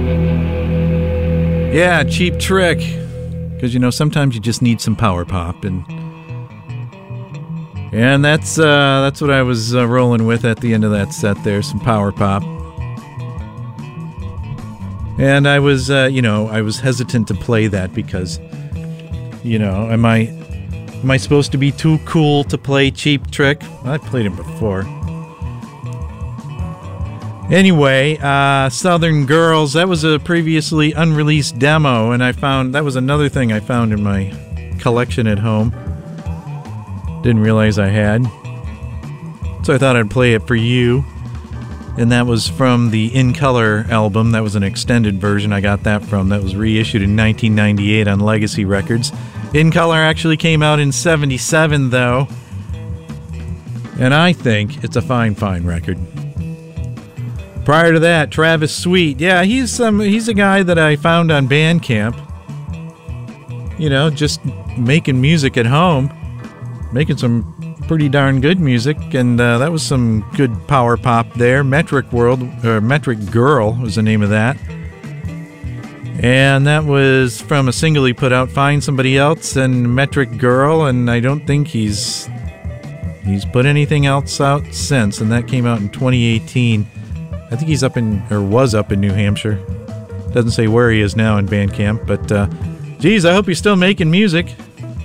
Yeah, Cheap Trick. Because, sometimes you just need some power pop. And that's what I was rolling with at the end of that set there, some power pop. And I was, I was hesitant to play that because, am I supposed to be too cool to play Cheap Trick? I played him before. Anyway, Southern Girls, that was a previously unreleased demo, and that was another thing I found in my collection at home. Didn't realize I had. So I thought I'd play it for you. And that was from the In Color album. That was an extended version I got that from. That was reissued in 1998 on Legacy Records. In Color actually came out in 77, though. And I think it's a fine record. Prior to that, Travis Sweet. Yeah, he's a guy that I found on Bandcamp. Just making music at home. Making some pretty darn good music, and that was some good power pop there. Metric Girl was the name of that. And that was from a single he put out, Find Somebody Else and Metric Girl, and I don't think he's put anything else out since, and that came out in 2018. I think he's was up in New Hampshire. Doesn't say where he is now in Bandcamp, but geez, I hope he's still making music.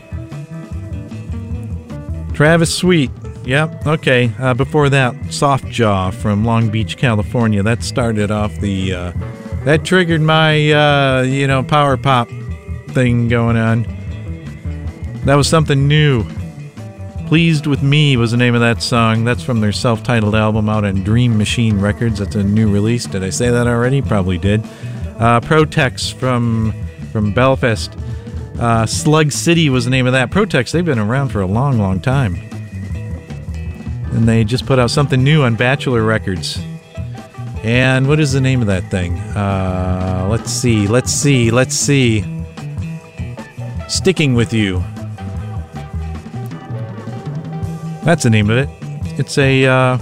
Travis Sweet. Yep, okay. Before that, Softjaw from Long Beach, California. That started off that triggered my, power pop thing going on. That was something new. Pleased With Me was the name of that song. That's from their self-titled album out on Dream Machine Records. That's a new release. Did I say that already? Probably did. Protex from Belfast. Slug City was the name of that. Protex, they've been around for a long time. And they just put out something new on Bachelor Records. And what is the name of that thing? Let's see. Sticking With You. That's the name of it. It's I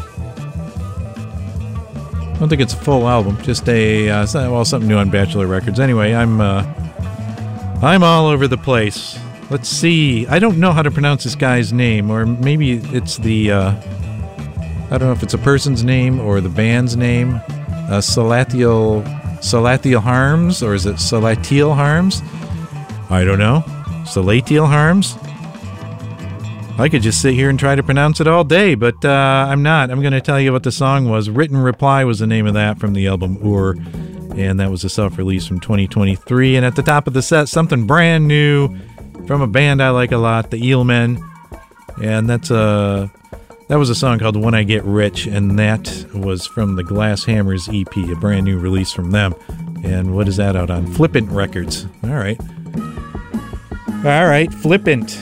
don't think it's a full album. Just something new on Bachelor Records. Anyway, I'm all over the place. Let's see. I don't know how to pronounce this guy's name, or maybe it's the, I don't know if it's a person's name or the band's name. Salatiel Harms, or is it Salatiel Harms? I don't know. Salatiel Harms? I could just sit here and try to pronounce it all day, but I'm not. I'm going to tell you what the song was. Written Reply was the name of that from the album Ur. And that was a self-release from 2023. And at the top of the set, something brand new from a band I like a lot, the Eelmen. And that was a song called When I Get Rich, and that was from the Glass Hammers EP, a brand new release from them. And what is that out on? Flippant Records. All right, Flippant.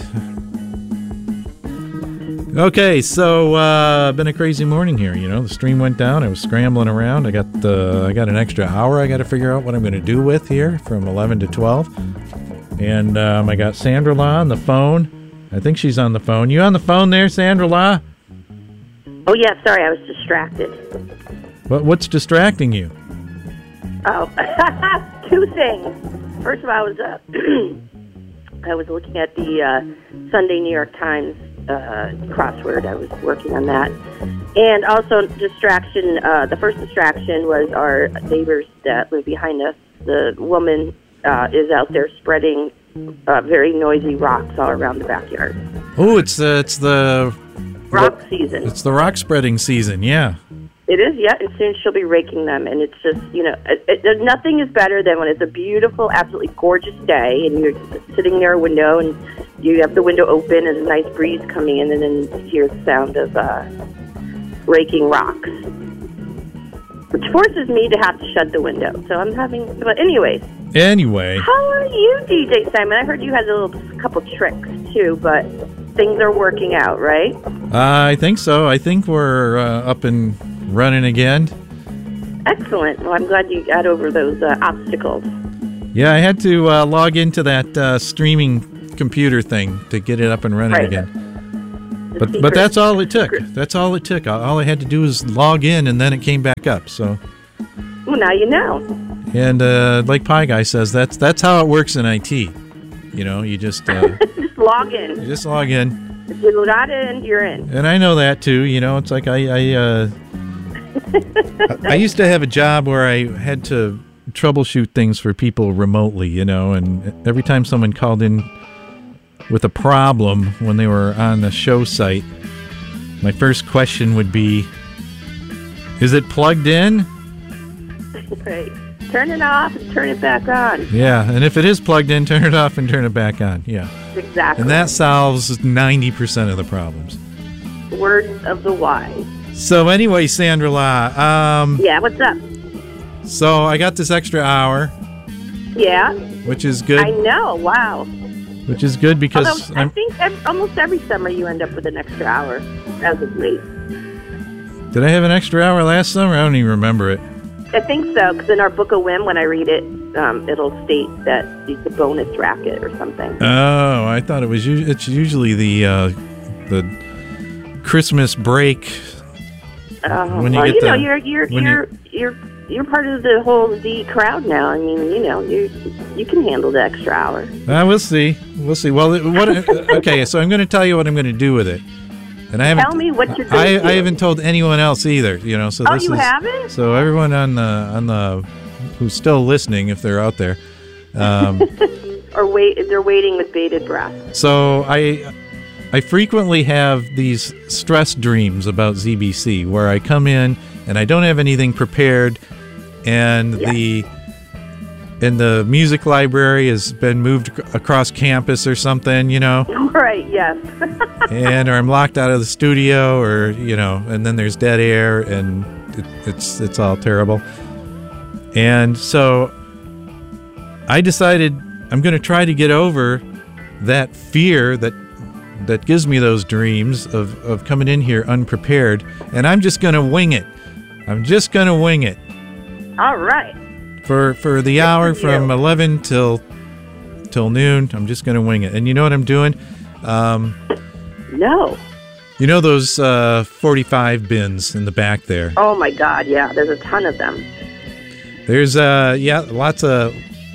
Okay, so been a crazy morning here. The stream went down. I was scrambling around. I got an extra hour I got to figure out what I'm going to do with here from 11 to 12. And I got Sandra Law on the phone. I think she's on the phone. You on the phone there, Sandra Law? Oh, yeah, sorry, I was distracted. What's distracting you? Oh, two things. First of all, I was looking at the Sunday New York Times crossword. I was working on that. And also distraction, the first distraction was our neighbors that live behind us. The woman is out there spreading very noisy rocks all around the backyard. Oh, it's the rock season. It's the rock spreading season, yeah. It is, yeah, and soon she'll be raking them, and it's just, nothing is better than when it's a beautiful, absolutely gorgeous day, and you're sitting near a window, and you have the window open, and a nice breeze coming in, and then you hear the sound of raking rocks, which forces me to have to shut the window. So I'm having, but anyways. Anyway. How are you, DJ Simon? I heard you had a couple tricks, too, but things are working out, right? I think so. I think we're up and running again. Excellent. Well, I'm glad you got over those obstacles. Yeah, I had to log into that streaming computer thing to get it up and running again. But that's all it took. That's all it took. All I had to do was log in, and then it came back up. So. Well, now you know. And like Pie Guy says, that's how it works in IT. You know, you just just log in. You just log in. If you got in, you're in. And I know that too. You know, it's like I used to have a job where I had to troubleshoot things for people remotely. You know, and every time someone called in with a problem when they were on the show site, my first question would be, "Is it plugged in?" Right. Turn it off and turn it back on. Yeah, and if it is plugged in, turn it off and turn it back on. Yeah. Exactly. And that solves 90% of the problems. Words of the wise. So anyway, Sandra La, yeah, what's up? So I got this extra hour. Yeah. Which is good. I know, wow. Which is good because I think almost every summer you end up with an extra hour as of late. Did I have an extra hour last summer? I don't even remember it. I think so, because in our Book of Whim, when I read it, it'll state that it's a bonus racket or something. Oh, I thought it's usually the Christmas break. When you get you're part of the whole Z crowd now. I mean, you know, you can handle the extra hour. We'll see. Well, okay, so I'm going to tell you what I'm going to do with it. And I haven't. Tell me what you're going to do. I haven't told anyone else either. You know, so this you haven't? So everyone on the who's still listening, if they're out there, they're waiting with bated breath. So I frequently have these stress dreams about ZBC where I come in and I don't have anything prepared, and the music library has been moved across campus or something, you know. Right, yes. Or I'm locked out of the studio, or, you know, and then there's dead air, and it's all terrible. And so I decided I'm going to try to get over that fear that gives me those dreams of coming in here unprepared, and I'm just going to wing it. All right. For the hour from 11 till noon, I'm just going to wing it. And you know what I'm doing? No. You know those 45 bins in the back there? Oh, my God, yeah. There's a ton of them. There's, lots of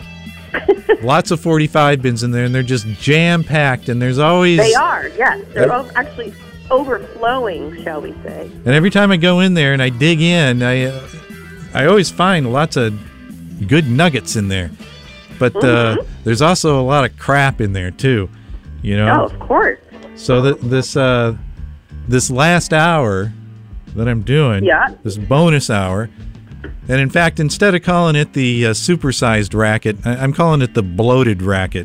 45 bins in there, and they're just jam-packed, and there's always... They are, yes. They're actually overflowing, shall we say. And every time I go in there and I dig in, I always find lots of good nuggets in there. But there's also a lot of crap in there, too. You know? Oh, of course. So this last hour that I'm doing, this bonus hour, and in fact, instead of calling it the supersized racket, I'm calling it the bloated racket.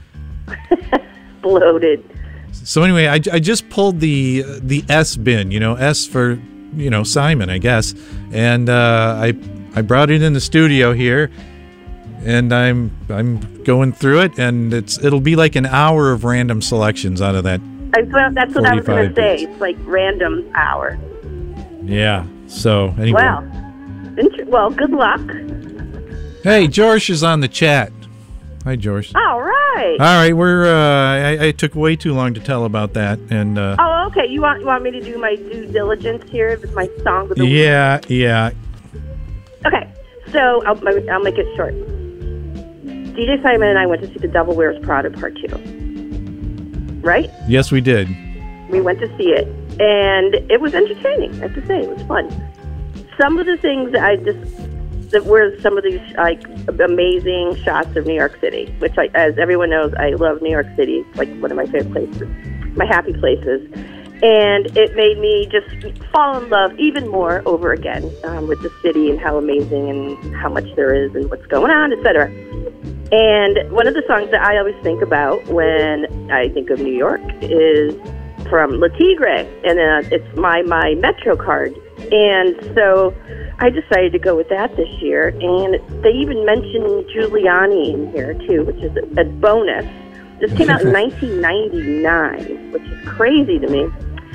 Bloated. So anyway, I just pulled the S bin, you know, S for, you know, Simon, I guess, and I brought it in the studio here, and I'm going through it, and it'll be like an hour of random selections out of that. That's what I was going to say. It's like random hour. Yeah. So anyway. Well, good luck. Hey, George is on the chat. Hi, George. All right. All right. We're. I took way too long to tell about that, and. Oh, okay. You want me to do my due diligence here with my song of the week? Yeah. Okay. So I'll make it short. DJ Simon and I went to see The Devil Wears Prada Part 2. Right? Yes, we did. We went to see it, and it was entertaining. I have to say, it was fun. Some of the things that were some of these like amazing shots of New York City, which, as everyone knows, I love New York City. It's like one of my favorite places, my happy places. And it made me just fall in love even more over again with the city and how amazing and how much there is and what's going on, etc. And one of the songs that I always think about when I think of New York is from Le Tigre, and it's my Metro card. And so I decided to go with that this year, and they even mentioned Giuliani in here too, which is a bonus. This came out in 1999, which is crazy to me.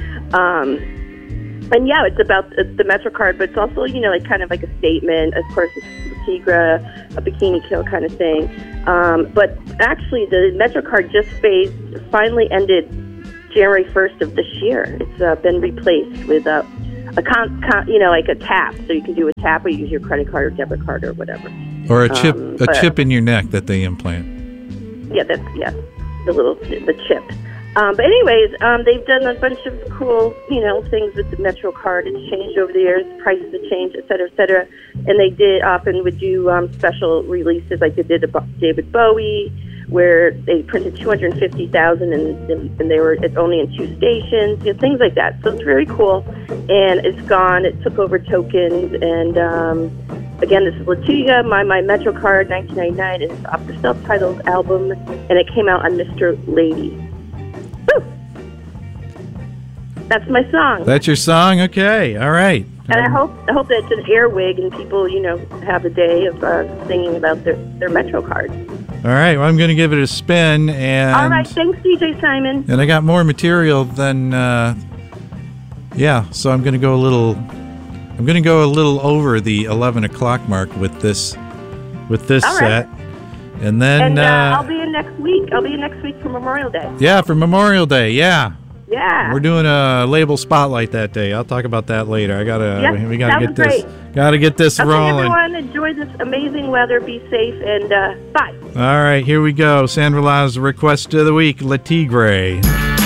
And yeah, it's about the Metro card, but it's also, you know, like kind of like a statement. Of course, it's Le Tigre, a Bikini Kill kind of thing. But actually, the Metro card just finally ended January 1st of this year. It's been replaced with like a tap, so you can do a tap or use your credit card or debit card or whatever. Or a chip in your neck that they implant. Yeah, the chip. But anyways, they've done a bunch of cool, things with the MetroCard. It's changed over the years, prices have changed, et cetera, et cetera. And they would do special releases, like they did about David Bowie, where they printed 250,000 and they were only in 2 stations, things like that. So it's very cool. And it's gone. It took over Tokens. And again, this is Latiga, My MetroCard, 1999. It's off the self-titled album, and it came out on Mr. Lady. Woo! That's my song. That's your song? Okay. All right. And I hope that it's an earwig and people, have a day of singing about their MetroCard. All right. Well, I'm going to give it a spin. And all right. Thanks, DJ Simon. And I got more material than, so I'm going to go a little over the 11 o'clock mark with this set. And then I'll be in next week. For Memorial Day. Yeah, for Memorial Day. Yeah. Yeah. We're doing a label spotlight that day. I'll talk about that later. We gotta get this rolling. Everyone, enjoy this amazing weather. Be safe and bye. All right, here we go. Sandra La's request of the week, Le Tigre.